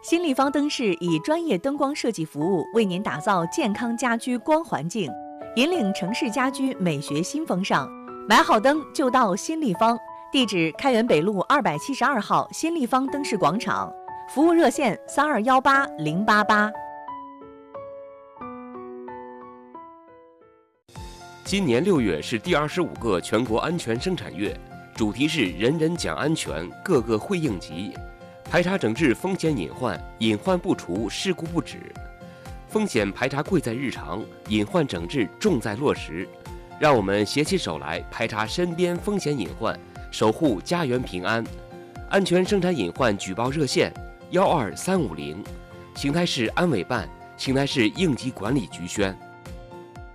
新立方灯饰以专业灯光设计服务为您打造健康家居光环境，引领城市家居美学新风尚。买好灯就到新立方，地址开元北路272号新立方灯饰广场，服务热线3218-088。 今年6月是第25个全国安全生产月，主题是人人讲安全，个个会应急。排查整治风险隐患，隐患不除，事故不止。风险排查贵在日常，隐患整治重在落实。让我们携起手来，排查身边风险隐患，守护家园平安。安全生产隐患举报热线12350，邢台市安委办、邢台市应急管理局宣。